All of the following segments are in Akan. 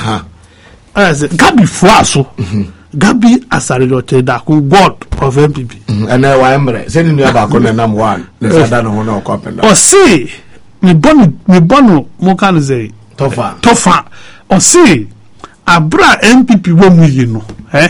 Gabi Fuaso, Gabi Asarilote Daku, God of MPP. And I am sending you about number one. Or say, me bono, Mokan say, Tofa, or say, Abra MPP woman, you know,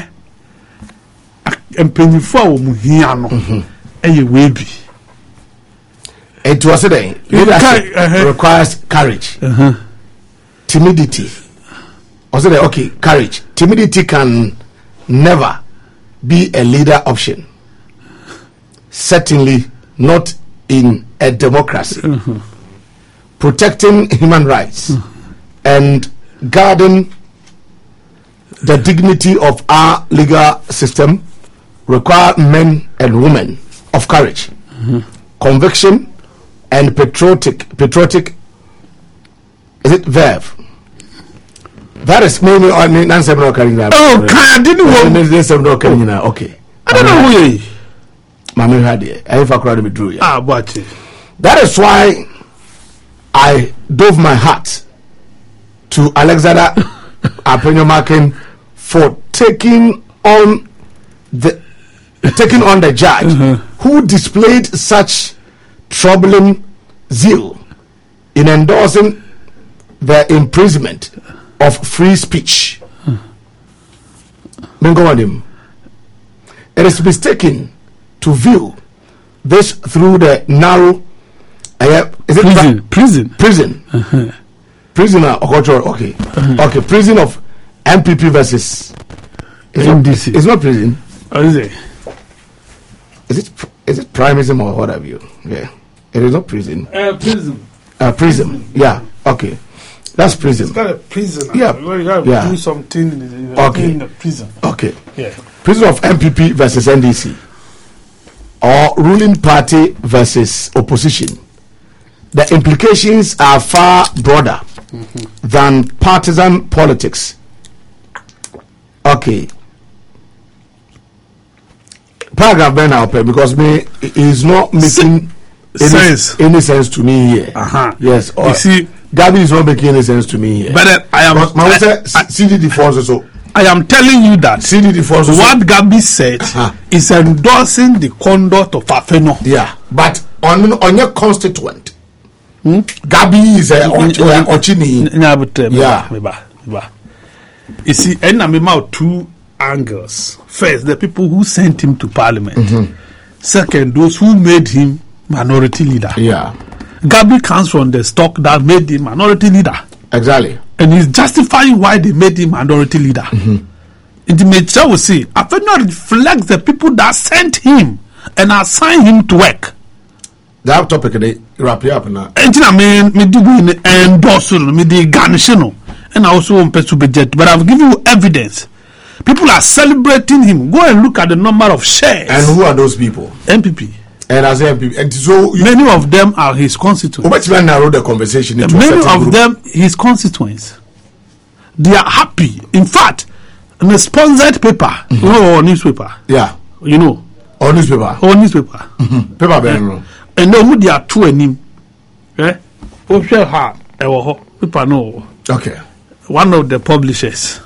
and penny for Muhiano, and you will be. It was a day. Leadership requires courage, timidity. Also, okay, courage. Timidity can never be a leader option. Certainly not in a democracy. Protecting human rights and guarding the dignity of our legal system require men and women of courage, conviction, and patriotic. Is it verve? That is maybe on Nancy. Oh, I didn't want okay. I don't know who Mammy had it. I have a crowd with Drew. But that is why I dove my hat to Alexander Apenyomakin for taking on the judge who displayed such troubling zeal in endorsing the imprisonment of free speech. It is mistaken to view this through the narrow prison. Prisoner okay. Okay, prison of MPP versus MDC. It's not prison. What is it? Is it primism or what have you? Yeah. It is not prison. Prison. Yeah. Okay. That's prison. It's got a prison. Yeah. Where you have to do something in the prison. Okay. Yeah. Prison of MPP versus NDC. Or ruling party versus opposition. The implications are far broader than partisan politics. Okay. Paragraph Ben Alpe, because me is not making any sense to me here. Yes. Or, you see, Gabi is not making any sense to me here. But I am. CDD force so. I am telling you that CDD force what Gabi said is endorsing the conduct of Afeno. Yeah, but on your constituent, Gabi is a Ochini. Yeah. You see, and I'm about two angles. First, the people who sent him to parliament. Second, those who made him minority leader. Yeah. Gabi comes from the stock that made him minority leader. Exactly. And he's justifying why they made him minority leader. Intimate will say, Afeno reflects the people that sent him and assigned him to work. That topic they wrap you up now. And I mean, me do endorse me the garnishino, and I also want to be jet. But I've given you evidence. People are celebrating him. Go and look at the number of shares. And who are those people? MPP. And as MPP, and so many of them are his constituents. Let's narrow the conversation. Many of them his constituents. They are happy. In fact, in a sponsored paper, or newspaper. Yeah. You know. Or newspaper. Paper bearing. And then who they are two and him. Paper no. Okay. One of the publishers.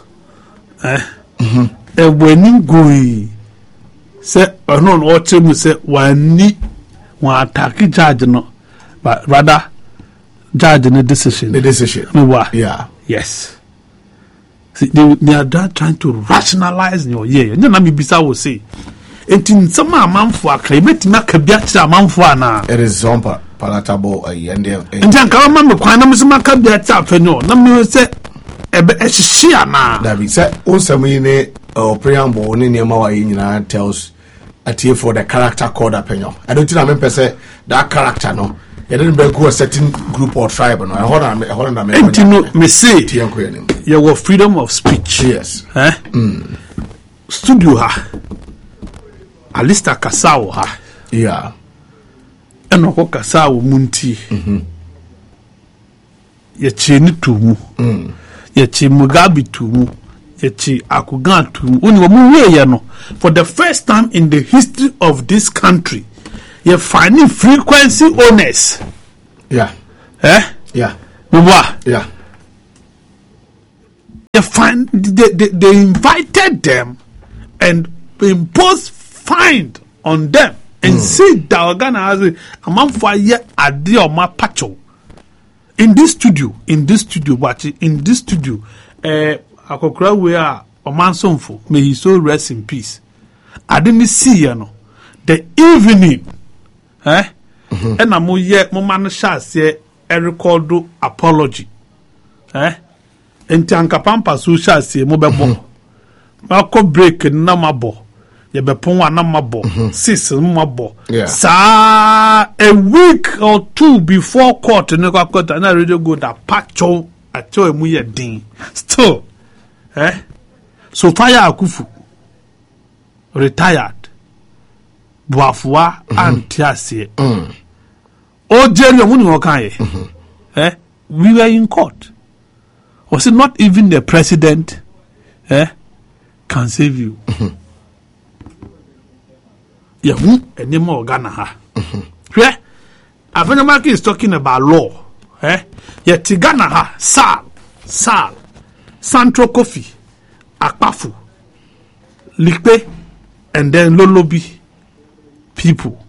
When you go, say, no, what you say, one attack judge, no, but rather judge in the decision. The decision. Yeah. Yes. See, they are trying to rationalize your year. And then I will say, it in some amount for a claim, it make a biat amount for an it is some palatable and then come on, Quanam Maka for no, no, say. That is also preamble in tells a tear for the character called opinion. I don't think I remember say that character no. It didn't go a certain group or tribe. No, hold on. Me say you have freedom of speech. Yes. Studio ha. Alista Kasao ha. Yeah. Eno ko Kasao munti. Ye cheni tumu. Yechi Mugabe tumu, yechi Akugan tumu. For the first time in the history of this country, you're finding frequency owners. Yeah. Yeah. Yeah. they invited them and imposed fine on them and said that Ghana has a man for a year a day or my pacho in this studio watching in this studio akokra we are Omansonfo, may he so rest in peace. I didn't see the evening and I'm yet Momano Shas a record apology and Tanka Pampa so shall say mobile Malco break and number ye be pon one number sis mabo sa a week or two before court and I really go that pacho at your muya ding still so Faya Akufu retired Buafua and Tiasie oh Jerry Muni we were in court. Was it not even the president can save you? Yeah, any more Ghana ha. Yeah, Avenamaki is talking about law. Yet Ghana ha, Sal, Santro Kofi, Akpafu, Likpe, and then Lolobi people.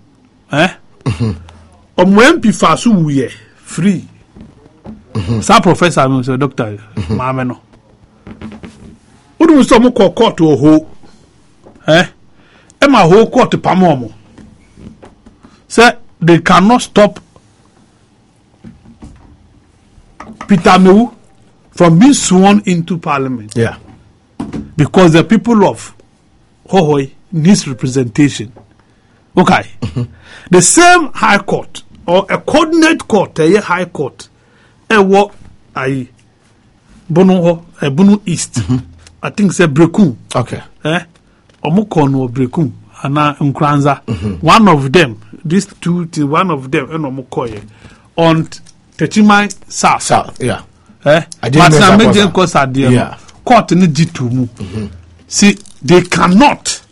Omwempi fasu uye free. Sa professor me say doctor maame no odu so mo court oho e ma ho court pamomo say they cannot stop Peter Mewu from being sworn into parliament because the people of Hohoi needs representation. Okay. The same high court or a coordinate court, a high court what I Bono East. I think say Brekum. Okay. Omukon or Brekum. Ana Nkranza. One of them, these two, one of them, and Omukoye. On Techimai South. Yeah. I didn't cause idea. Court in the G2. See, they cannot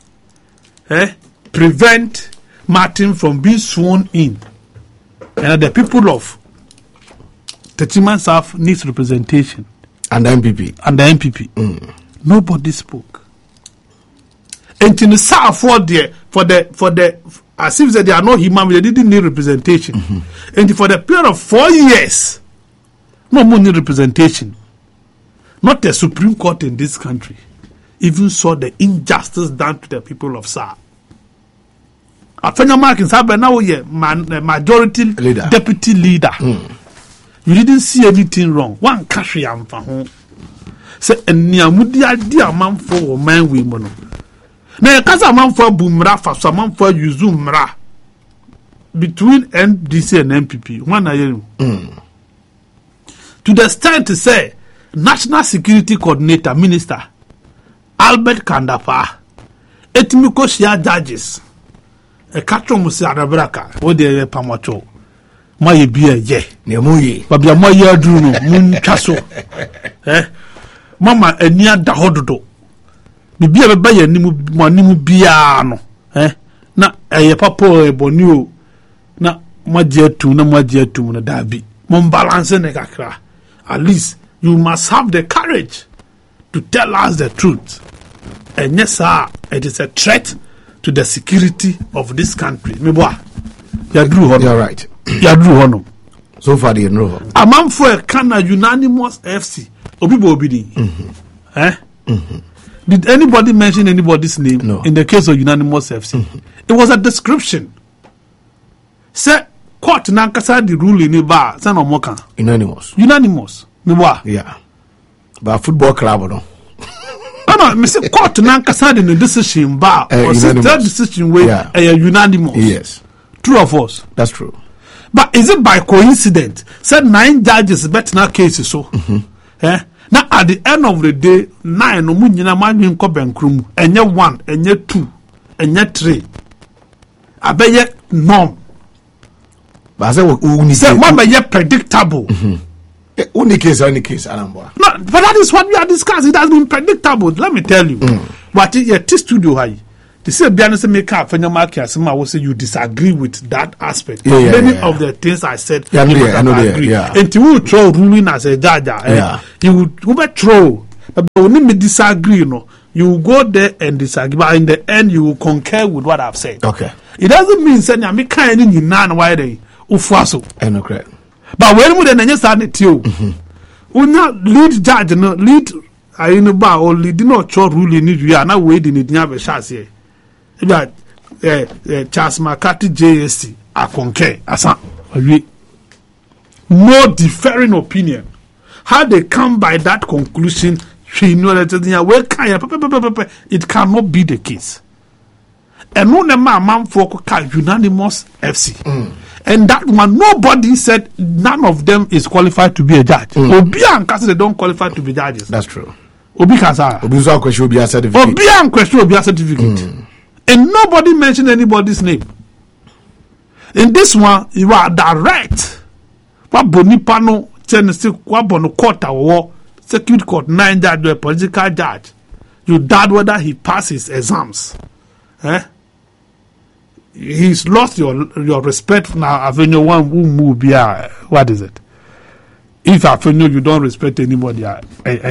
prevent Martin from being sworn in. And the people of Techiman South needs representation. And the MPP. Nobody spoke. And in the South for the as if they are not human, they didn't need representation. And for the period of 4 years, no more need representation. Not the Supreme Court in this country even saw the injustice done to the people of South. Afenamark in South now majority leader. Deputy leader. You didn't see anything wrong. One country am for home. Say niamudi adi amam for man we mono. Na kasa amam for bumra fa so amam for yuzumra between NDC and MPP. One ayeru. To the extent to say National Security Coordinator Minister Albert Kandapa etimiko shia judges e katro musi arabraka o de pamacho ma ye bia ye ne moye babia mo ye aduru no mun twaso mama ani ada hododo bibia beba ye animu bia no na eye papo e boni o na maje atu na maje atu na dabi mon balance ne kakra. At least you must have the courage to tell us the truth. And yes sir, it is a threat to the security of this country. Meboa. You're right. Yadru hono. So far they know. Amam for a Kana unanimous FC. Obibo Obidi. Did anybody mention anybody's name? No. In the case of unanimous FC? It was a description. Say court nankasa the rule in ba san omoka. Unanimous. Meboa. Yeah. But football club no. No, Mr. Court nankasa the decision ba or that decision where unanimous. Yes. True or false? That's true. But is it by coincidence? Said 9 judges bet na cases so. Now at the end of the day, 9 no munyina manyin ko benkrum. Enye 1, enye 2, enye 3. Abeye norm. But I say what be predictable. Only case, Alamboa. No, but that is what we are discussing. It has been predictable. Let me tell you. What is studio high? They say Bianese make up when you mark I will say you disagree with that aspect. Many of the things I said, you would agree. And you will throw ruling as a judge. You would throw. Only me disagree, you go there and disagree, but in the end, you will concur with what I've said. Okay. It doesn't mean saying I'm kind of none why they ufuaso. Correct. But when we then just stand it you, we not lead judge, no lead. I know about or lead not church ruling. You are not waiting. It never shas here. That Charles McCarthy JSC I concur. Asa no differing opinion. How they come by that conclusion, she know that it cannot be the case. And no man for unanimous FC. And that one, nobody said none of them is qualified to be a judge. Obi and Kasi, they don't qualify to be judges. That's true. Obi Kasa. Obi question Obi certificate. Obi and question Obi certificate. And nobody mentioned anybody's name. In this one, you are direct. What Bonipano, Tennessee, what Bono court or circuit court 9 judge or a political judge. You doubt whether he passes exams. He's lost your respect now. Avenue one who move here. What is it? If Avenue you don't respect anybody, and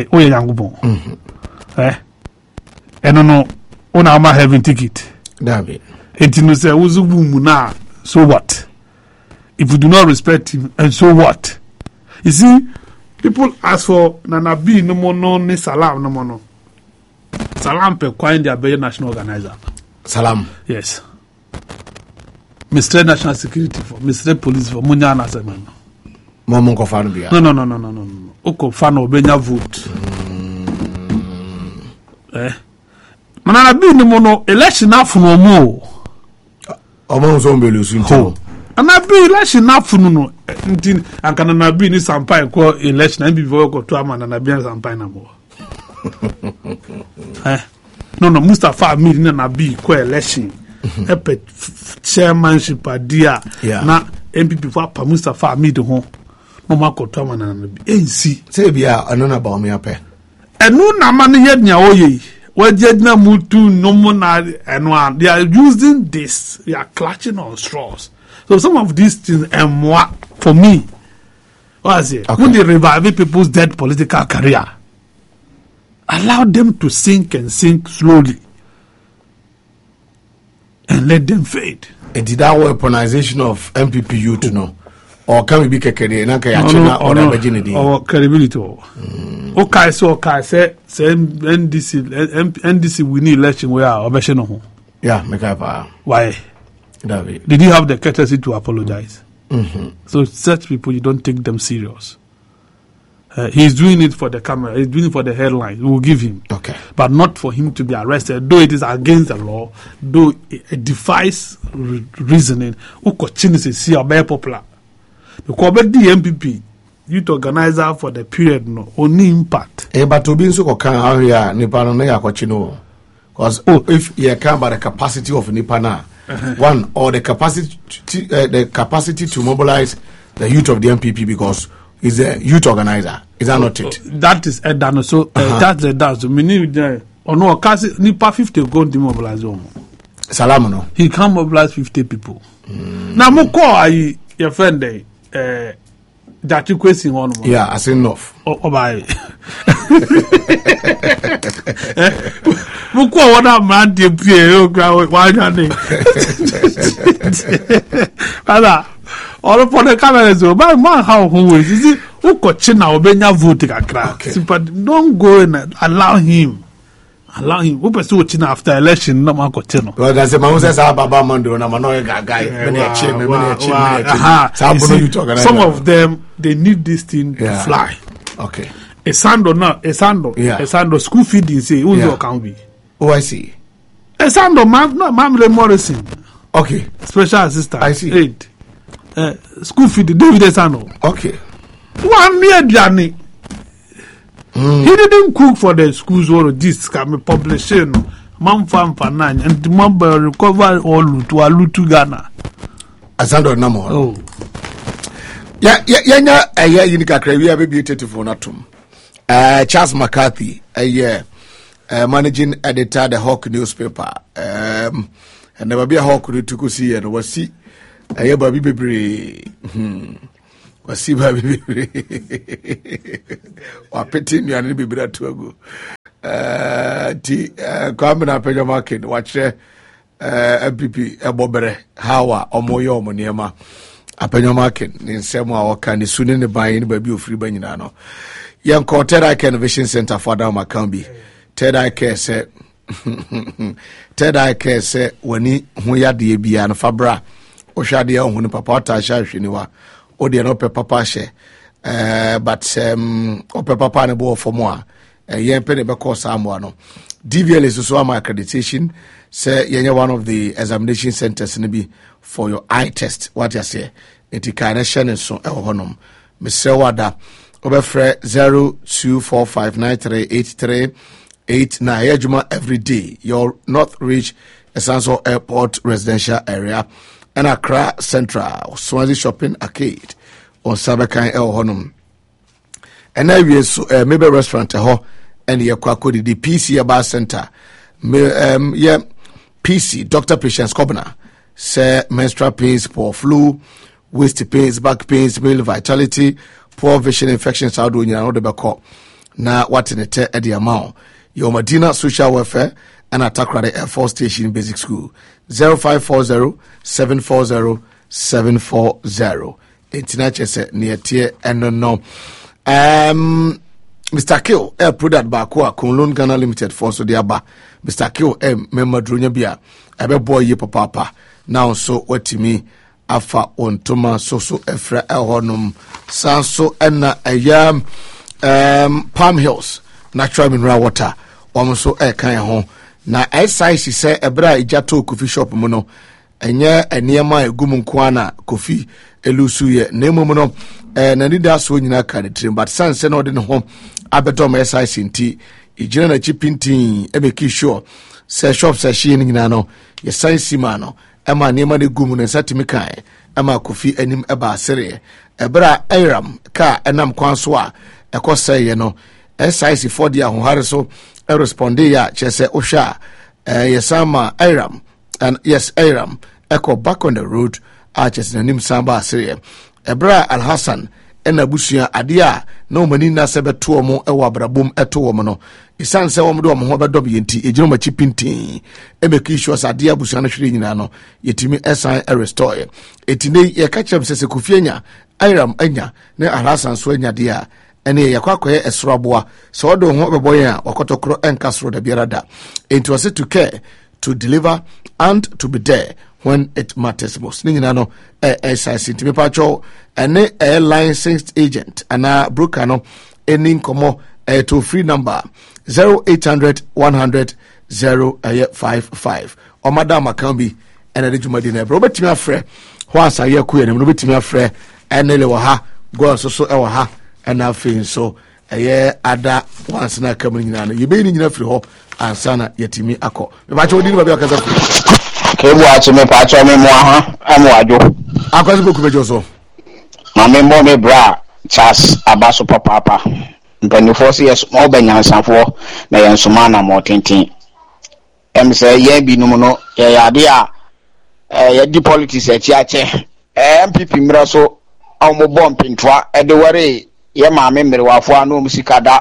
no, on our having ticket. David. And you say, now, so what? If you do not respect him, and so what? You see, people ask for Nana B no more no salam no more no. Salam per coin their national organizer. Salam. Yes. Mr. National Security for Mr. Police for Munyana Seman. Momon Kofano Bia. No. Oko Fano Benya vote. Manana be no mono election now for no more. Omo Zombe Lusun. And I be election now for no. And can I be in Sampai call election and be vocal to a man and I be in Sampai no more. No, Mustafa Amir and I be call election. Chairmanship idea na MPP for pa Mustafa Amid ho no makoto man na bi ensi say bia anona ba me ape enu na man yed nya oye wajedna mutu no mo na enu they are using this, they are clutching on straws. So some of these things for me was it when they revive people's dead political career, allow them to sink slowly and let them fade. And did that weaponization of MPP youth know? Or can we be kekere na ka yachina or the virginity? Or credibility. Okay, so say NDC we need election where obession ho. Yeah, make up. Why? David. Did you have the courtesy to apologize? So such people, you don't take them serious. He's doing it for the camera. He's doing it for the headline. We will give him. Okay. But not for him to be arrested. Though it is against the law, though it defies reasoning. Ukochini is very popular. Because the MPP, youth organizer for the period, no only impact. But to be so can area Nipano na yakochino. Because if you can by the capacity of Nipana, one or the capacity to mobilize the youth of the MPP because he's a youth organizer. Is that not it? That is done. So that's the dance. Meaning, or no, because Nipa 50 go to mobilize him. Salam no. He can mobilize 50 people. Now, mo call your friend that you question one. Yeah, I say enough. Oh, bye. Mo call one man dey play. Oh, God, why not? Father. All for the cameras, but man, how who is it? Who could China obenya vote kakra? But don't go and allow him. Allow him. Who pursue China after election? No man could tell. Well, that's a man who says, "Baba Mando, na manoy guy." Some of them they need this thing to fly. Okay. A sando now, a sando school feeding say who's your can be. Oh, I see. A sando man, no, Mamre Morrison. Okay. Special assistant. I see. Aid. School feed David Esano. Okay. 1 year journey. He didn't cook for the schools or this can be publishing. Man farm for 9 and the member recover all to Alutu Ghana. Asando Namo. Oh. Yeah, you need a career be beautiful natum. Charles McCarthy, managing editor the Hawk newspaper. And never be a Hawk to see and was see. Baby bebre Wasiba bibi. Wapeti nnuane bibiri atu agu. Ti kwame na Apenyo Market wache MPP ebobere hawa omoye omoniema Apenyo Market ni nsemu a waka ni suni ne ban ni babi ofiri ba nyina no yanko Third Eye Care Innovation Center for Adam Akambi Third Eye Care se wani ho yade bia no fabra o hwade ya ho ne papa ta hwa hwini wa o de no pe papa hye but o pe papa ne bo fomo a yen pe ne be course amwa no DVL is also my accreditation say yenye one of the examination centers ne bi for your eye test what you say it can share so e honom Mr. Wada obefre 0245938389 Yejuma every day your North Ridge Esanso Airport residential area and Accra Central Swansea Shopping Arcade on Sabakan El Honum and now we so maybe restaurant ho and ye kwakodi the PC Bar Center yeah PC Dr. Patience Kobna say menstrual pains, poor flu, waist pains, back pains, male vitality, poor vision infections out doing you the back na what in the at the amount your Medina social welfare and attack the Air Force Station Basic School 0540-740-740 international near tier and no Mr. Kill product Bakwa Kunlun Ghana Limited for so diaba Mr. Kill member Drunya Bia ebe boy ye papa now so wetimi afa ontoma so efra ehonum sanso enna Palm Hills natural mineral water so kan ho na SIC say ebra ijato coffee shop mu no enye eniema egum nko na coffee elusu ye na emum no na nida so nyina ka de trim but sanse no de ne ho abedom SIC nti ijina na chipintin emeki sure say shop say shi nyina no ye sansi ma no ema niema de gum no satimi kan ema coffee anim eba asere ebra Iram ka enam kwan so a ekosay ye no SIC for dia ho hare so responde ya chese osha yesama Iram and yes Iram echo back on the road chese nanim samba asere ebra Al Hassan ena busua adia na omani na sebe to omo ewo abrabom eto omo no isan se omo do omo ho bedom yenti ejino machi pintin emeki sure adia busua no hwere nyina no yetimi esan restore etine ye ka chem sese kufienya Iram anya na Al Hassan so anya dia ene yakwakoye esroboa so do ho beboyen a wakotokro enkasro da biarada it was to care to deliver and to be there when it matters most nyina no SIC timi pacho ene licensed agent ana broker no eni nkomo to free number 0800 100 055 o madam akambi ene de jumadi na bro betimi afre ho asaye akuye ne betimi afre ene le wo ha go so e wo ha ena fin so ada once na kam nyina no yebe ni nyina firi ho ansana yetimi akọ me ba cho di ni ba bi akaza kebu achi me pa cho me mo ha amwajo akwazi ko kubejo so ma me mo me bra Charles Abaso papa mpanifo se yes mo banyansanfo na yensoma na mo tenten say ye binum no ye yade a ye di politics e tiache MPP mra so awmo bom pintwa e de ware ye ma me mmerewafo anu musikada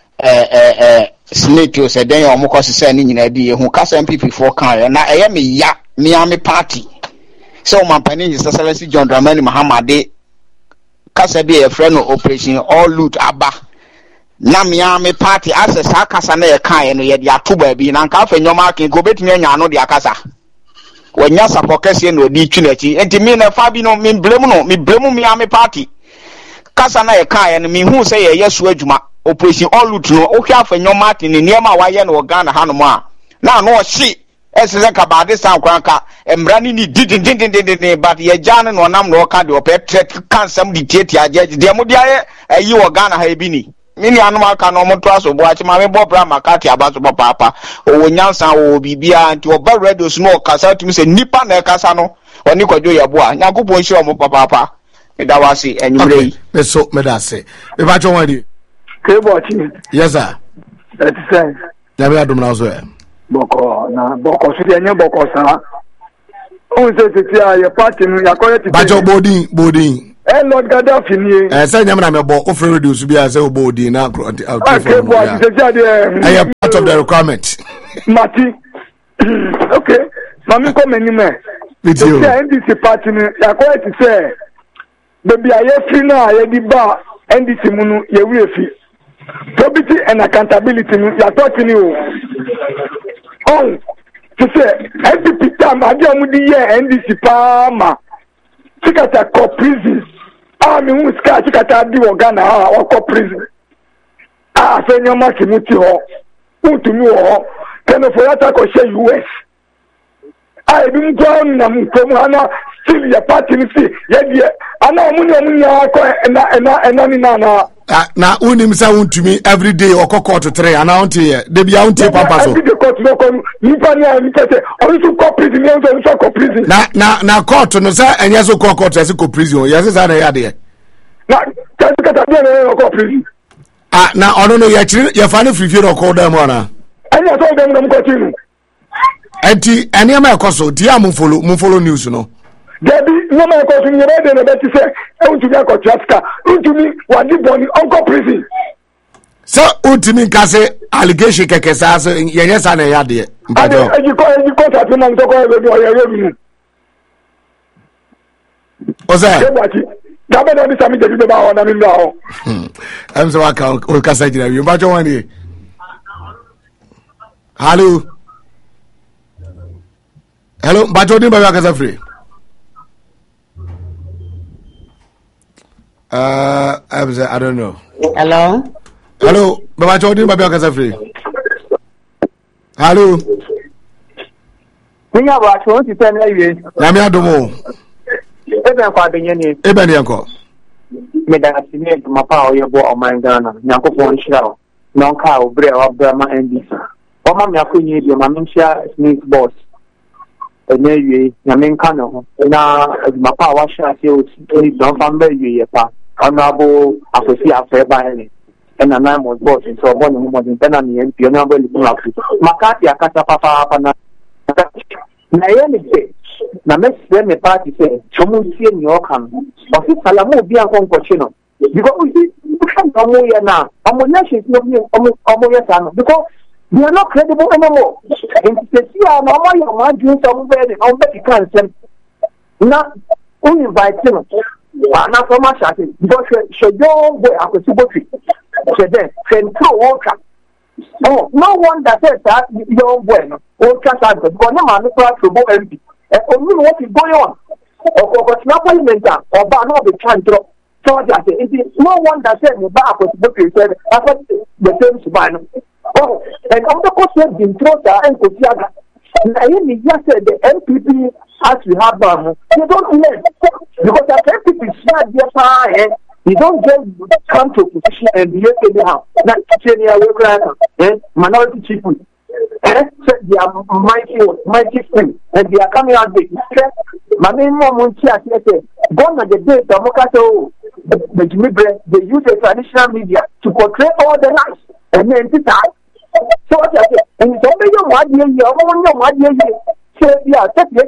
snake se den yo mukọ sese ni nyina di ehu kasa MPP for kan na eye me ya me ame party so man panin is Excellency John Dramani Mahamade kasa bi e friend operation all loot aba na me ame party access akasa na ye kan no ye di atoba bi na nka afa nyoma akin go betumi anya anu di akasa wanya sapokese no di twinachi enti me na fa bi no me blame me ame party kasa na ye kan no me hu say ye yeso adwuma operation all loot no o hwa afa nyoma atin ni niam a waye no Ghana hanom a na no hye esese ka ba de san kwanka emrani ni didin but ye jane no nam no ka de opet kansam di tieti aje de mo dia ayi wo Ghana ha bi ni mini anum aka no mo to aso bo achi ma me bo bra makati abaso papa owo nyansa wo bibia nti oba radio no kasa tumi se nipa na kasa no oni kwadwo yabo a nyankopon hye omo papa me da wase enyumre yi me so me da se me ba jo wadi kebo chi yes sir that's sense ya be adum na so e boko so de nye boko sa o se ti a ye party nu ya ko ye ti ba jo bodin Lord Gaddafi ni. Say nyam na me bo offer reduce bia say obo di na part of the requirement. Mati. Okay. Mami ko menime. Video. The NDC party ni yakwa ti say baby aye free na aye di ba NDC munu ye wi fi. Probity and accountability ni ya talk ni o. On to say NDC time ade amudi ye NDC pa ma. Tikata ko prison. Me who ska tikata di Ghana or ko prison. Say nyama kimuti ho. Utumi ho. Keno for that ko share US. I been going na mkomo ana still ya party ni si ye ana omunya ko ena ni na unim sa untumi every day okoko to 3 ana unti de bia unti papa so every day court no ko ni pa ni pese onu so ko prison ni onu so ko prison na court no sa enye so ko court ese ko prison yes sa na ya de na kata de no ko prison na ono no ya chiri ya fa na free no ko da mo na anya so dem no ko chiri enti ene ma ekoso ti am follow news no Debi no ma ko sun yere de na beti se e untumi akotraska untumi wadi boni onko prison so untumi nkase allegation keke sa so yenye sa na ya de mpajo eji ko ta ti man to ko e do ya rebi oza debati dabe na bi sami de ba ona mi nda ho am so aka o kasa jira bi mpajo wani hello mpajo ni ba ya kasa free I don't know. Hello, Baba Jordan, Baba Kasafri. Hello. Ninya ba to ti tell you. Na me adomo. Ebe kwa benyeni. Ebe ni anko. Me da asini ma pa o yebo o man Ghana. Nyankopon nhyira. Non ka obre o Brahma NDC. O ma me akonyi bi ma me nhyia Smith boss. Enewie na me nka no ho. Na ma pa wa hya se o ti don fa mba wie pa. Honorable Akwesi Afeba and a nine was boss in so one more than Penny and Pionable Makati Akata Papa na any day. Na make them a party say, Chomusi and Yorkham, or his Salamu be a concochino. Because we can't know more now. Omonation is not because they are not credible anymore. And to see our normal man doing somewhere and all that you can send. Not only by him. Na so much at it because she don't go akosibotri she then control worker no one that says that young boy no worker side because no man no to go MP only what is going on or parliament or ba no be trying to so that no one that says ba akosibotri said that's what the same suban oh and of the course been through and kosiaga na him just said the NPP as we have now, you don't learn because the people share their power. You don't just come to a position and behave anyhow. Not teaching your work, minority people. They are mighty free, and they are coming out with my main mom say, gone are the days of Mokato, they use the traditional media to portray all the lies and then to die. So, and it's only your one year. Yeah, 38%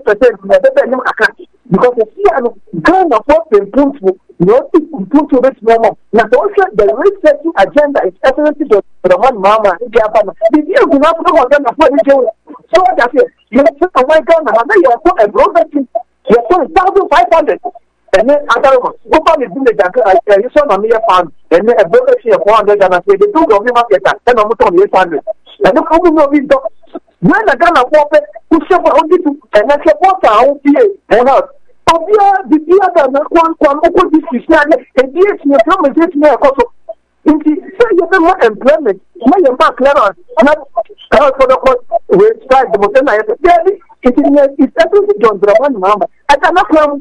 because the sea kind of what they improve to this moment. Now, also the researching agenda is excellent to the one mama in Japan. The year do not know what so that's it. You have to away Ghana, you have put a broker, you have put 1,500. And then other one, nobody is in the Japan, you saw a mere pound, and then a broker of 400 and I say, the two of them market, and I'm on 800. And look how we know these dogs. When the Ghana corporate, who suffer only to and I support our own PA and us. The other one, this is not a DH in your conversation. In the say, more employment, my back level, not for the court, we strike the Motena. It's everything John Draman, Mama. I cannot come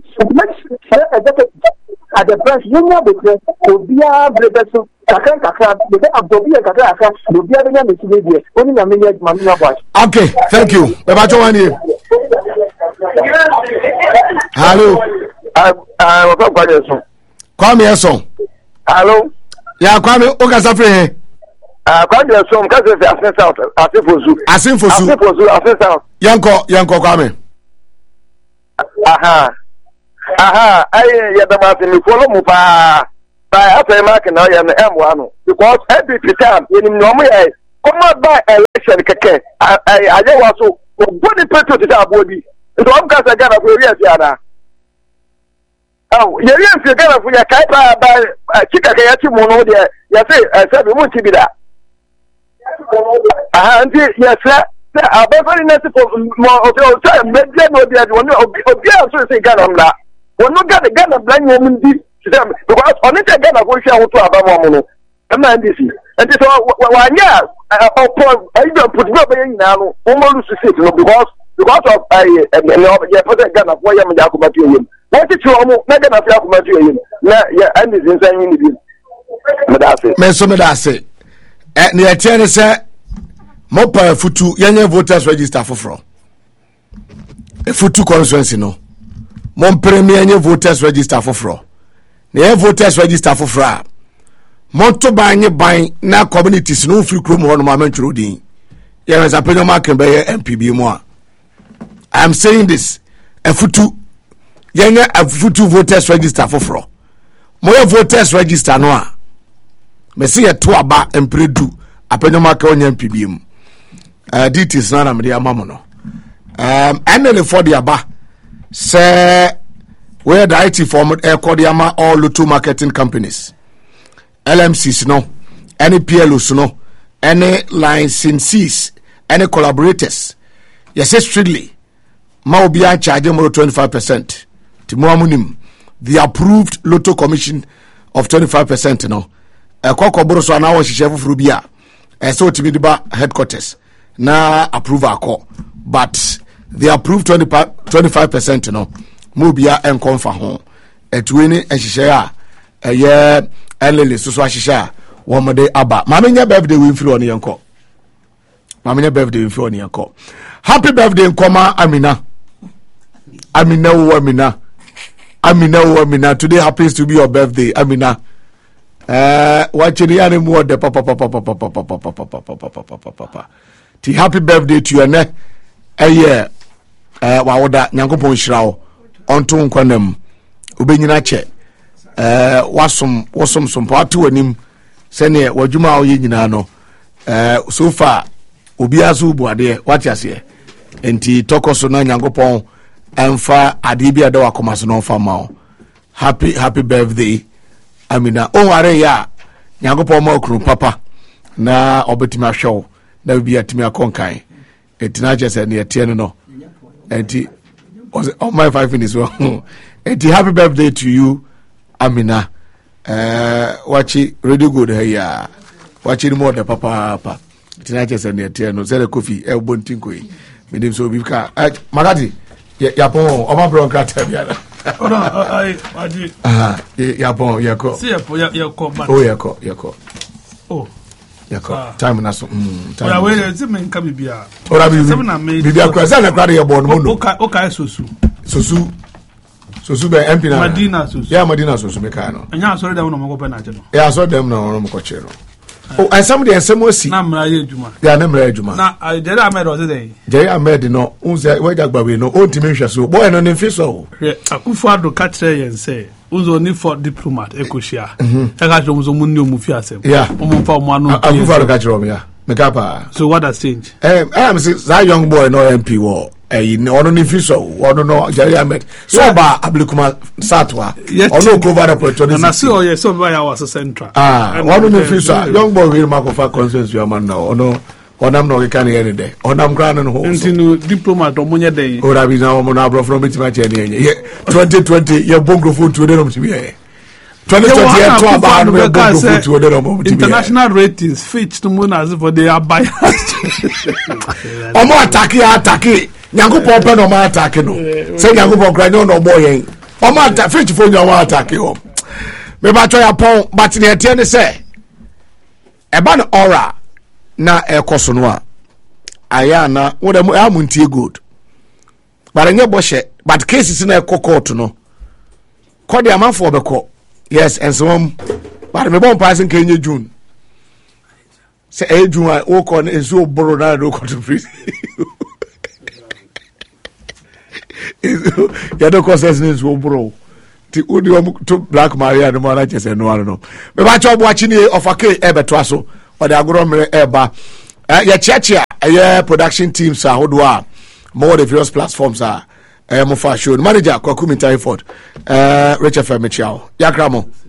at the press union because will be a brother. Okay, thank you. Hello. Kwame Eson. Hello. Yeah, Kwame Okasafre. Kwame Eson, because Asinfosu. Yanko Kwame. Aha. aha aye ya da ma se me follow mu pa by after mark now ya na M1 because every time yenim no mo ya come by election keke aye wa so body petrol to that body so am ka say Ghana for area fiana area fi Ghana for ya kai pa ba chika ka ya ti mo no de ya say say be mo ti bi da aha nti ya say abafari na ti mo o say medje no dia obi so say Ghana mla wono Ghana bla nyom ndi because on it Ghana for share ho to abamo no na ndisi nti so wanya opo ayo put go be nyina no o mo lu sit no because of ya put Ghana for ya me akomatu yem what ti omo na Ghana for akomatu yem na ya ndisi nsan yin bi me da se ne ya tiene se mo pa futu yenye voters register for futu constituency no mo premier yenye voters register for na voters register for monto banye ban na communities no free chrome ho no ma mentro din ye mensa penyo ma kan be MPB mu a I am saying this afutu yenye afutu voters register for mo ye voters register no a me se ye to aba empredu apenyo ma kan onye MPB mu details na me dia mamo no NL for the aba say where the IT form Kodiama all Lutu marketing companies LMCs no any PLOs no any licensees any collaborators yes strictly ma obi a charge more 25% to muamunim the approved Lotto commission of 25% no kokoboro so na wo hihye foforo bi a so timi diba headquarters na approve akọ but the approved 25% no mobia enkonfa ho etueni ehihye a eye elele so ahihye a wo mode aba mamenya birthday we free on yenko mamenya birthday we free on yenko happy birthday nkoma Amina today happens to be your birthday Amina watching yani mu de papa ti happy birthday to you ne eye wa woda nyankopon hirawo onto nkwanam obenyina che wasom sompo wanim sene wadwuma oye nyina no so far obi azu buade watiase enti tokoso na nyankopon emfa ade bia da wakomaso no fa mawo happy birthday Amina onware ya nyankopon ma okru papa na obetima hwew na bia timi akonkan etina chese ne etie no enti was on my 5 minutes well enti happy birthday to you Amina watch really good here watching more the papa etina chese ne etie no zere coffee e bontinko yi medim so bi ka magati ya pon o ma bro krata bia aji ya pon ya ko si ya ko ba oh ya ko oh yako time na so time ya we ze men ka bibia ora bibia kwa za na kwa ya bo no o ka sosu be MP na Madina sosu ya Madina sosu me ka no anya asori dem no mo ko na je no ya asori dem no mo ko che no oh and some dey ensem osi na mra ye adwuma ya na mra adwuma na Jerry Ahmed o se dey Jerry Ahmed no unse we jagba we no o ntimi hwe so boy no ne fi so Akufo Addo ka kire yen se uzo ni for diplomat ekoshia eka jomuzo munni omufi asem omumfa omanu Akufo Addo ka kire o me ya me ka pa so what has changed am say that young boy no MP wo ono ni fi so ono no Jerry Ahmed so ba Abdulkuma Satwa ono cover the opportunity na so yes so ba ya was central ono ni fi so young boy we ma ko fa consensus you man now ono onam no kan here de onam gran no ho ntinu diplomat omunye den ora bi na omo na bro from bitima che ne ye 2020 ye bongo food to de no mtimi ye 2020 ye to aba no ye bongo food to de no mtimi international ratings fitch to moon as for they are biased omo attack nyankopon pe no ma attack no say nyankopon kra no no boy yen omo attack fitch for nyawo attack o me ba to ya pon but ne tie ne say e ba no aura na ekoso no a aya na wona amuntie good but nye boshe but cases na ekokot no kodi amanfo obekọ yes and some but me bon passing Kenya June say June o ko na ezu oboro na do ko to prison You don't cause sense bro. Ti udi to Black Maria no more just no no. Me ba cho watching of okay ebe to aso or the agro mere eba. Ya chia production teams are how do more the various platforms are mo fa show manager Kwaku Mintai Ford Rachel Femichao Yakramo